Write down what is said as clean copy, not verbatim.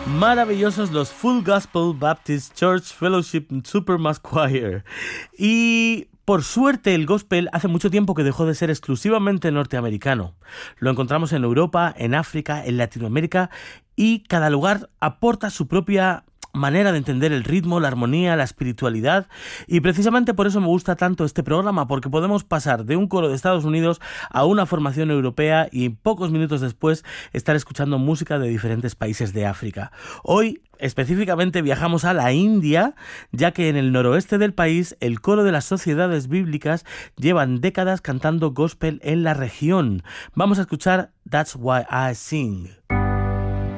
Maravillosos los Full Gospel Baptist Church Fellowship Supermass Choir. Y por suerte el gospel hace mucho tiempo que dejó de ser exclusivamente norteamericano. Lo encontramos en Europa, en África, en Latinoamérica, y cada lugar aporta su propia manera de entender el ritmo, la armonía, la espiritualidad, y precisamente por eso me gusta tanto este programa, porque podemos pasar de un coro de Estados Unidos a una formación europea y pocos minutos después estar escuchando música de diferentes países de África. Hoy específicamente viajamos a la India, ya que en el noroeste del país el coro de las sociedades bíblicas llevan décadas cantando gospel en la región. Vamos a escuchar That's Why I Sing.